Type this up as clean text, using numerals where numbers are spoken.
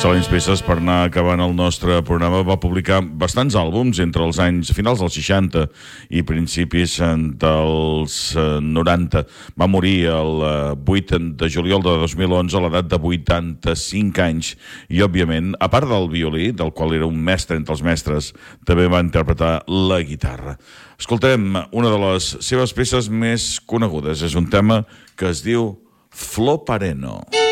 excel·lents peces per anar acabant el nostre programa. Va publicar bastants àlbums entre els anys finals dels 60 i principis dels 90. Va morir el 8 de juliol de 2011 a l'edat de 85 anys i, òbviament, a part del violí, del qual era un mestre entre els mestres, també va interpretar la guitarra. Escoltarem una de les seves peces més conegudes. És un tema que es diu Flor Pareno.